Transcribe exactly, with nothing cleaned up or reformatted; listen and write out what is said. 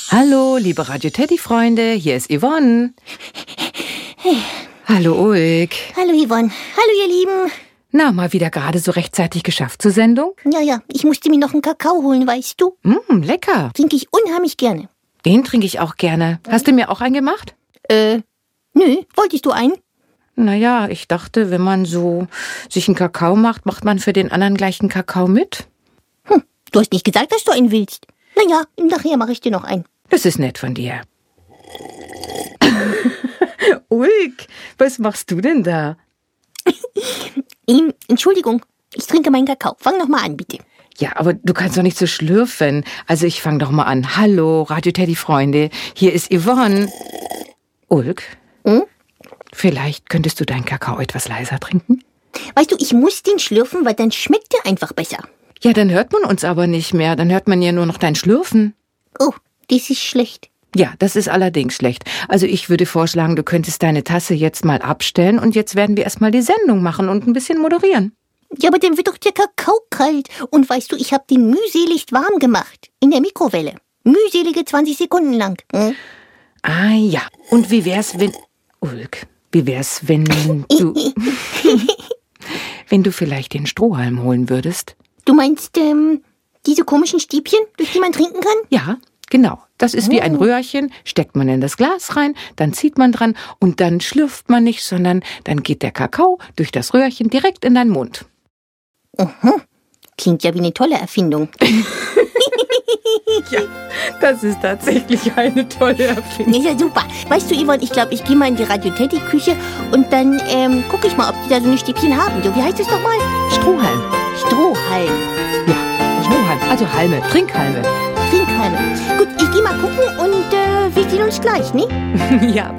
Hallo, liebe Radio-Teddy-Freunde, hier ist Yvonne. Hallo, Ulk. Hallo, Yvonne. Hallo, ihr Lieben. Na, mal wieder gerade so rechtzeitig geschafft zur Sendung? Ja, ja, ich musste mir noch einen Kakao holen, weißt du? Mm, lecker. Trinke ich unheimlich gerne. Den trinke ich auch gerne. Hast du mir auch einen gemacht? Äh, nö, wolltest du einen? Naja, ich dachte, wenn man so sich einen Kakao macht, macht man für den anderen gleich einen Kakao mit. Hm, du hast nicht gesagt, dass du einen willst. Naja, nachher mache ich dir noch einen. Das ist nett von dir. Ulk, was machst du denn da? Ähm, Entschuldigung, ich trinke meinen Kakao. Fang noch mal an, bitte. Ja, aber du kannst doch nicht so schlürfen. Also ich fange doch mal an. Hallo, Radio-Teddy-Freunde, hier ist Yvonne. Ulk, Hm? vielleicht könntest du deinen Kakao etwas leiser trinken? Weißt du, ich muss den schlürfen, weil dann schmeckt der einfach besser. Ja, dann hört man uns aber nicht mehr. Dann hört man ja nur noch dein Schlürfen. Oh, das ist schlecht. Ja, das ist allerdings schlecht. Also ich würde vorschlagen, du könntest deine Tasse jetzt mal abstellen und jetzt werden wir erstmal die Sendung machen und ein bisschen moderieren. Ja, aber dann wird doch der Kakao kalt. Und weißt du, ich habe den mühselig warm gemacht. In der Mikrowelle. Mühselige zwanzig Sekunden lang. Hm? Ah ja, und wie wär's, wenn... Ulk, wie wär's, wenn du... wenn du vielleicht den Strohhalm holen würdest? Du meinst, ähm, diese komischen Stäbchen, durch die man trinken kann? Ja, genau. Das ist wie ein Röhrchen, steckt man in das Glas rein, dann zieht man dran und dann schlürft man nicht, sondern dann geht der Kakao durch das Röhrchen direkt in deinen Mund. Mhm. Klingt ja wie eine tolle Erfindung. Ja, das ist tatsächlich eine tolle Erfindung. Ist ja super. Weißt du, Yvonne, ich glaube, ich gehe mal in die Radio-Teddy-Küche und dann ähm, gucke ich mal, ob die da so eine Stäbchen haben. So, wie heißt es nochmal? Strohhalm. Strohhalm. Ja, Strohhalm, also Halme, Trinkhalme. Trinkhalme. Gut, ich gehe mal gucken und äh, wir sehen uns gleich, ne? Ja,